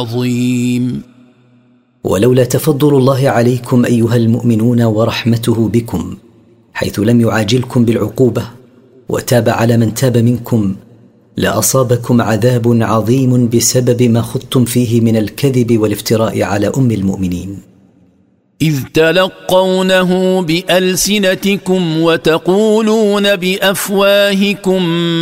عظيم. ولولا تفضل الله عليكم أيها المؤمنون ورحمته بكم، حيث لم يعاجلكم بالعقوبة وتاب على من تاب منكم، لأصابكم عذاب عظيم بسبب ما خضتم فيه من الكذب والافتراء على أم المؤمنين. إذ تلقونه بألسنتكم وتقولون بأفواهكم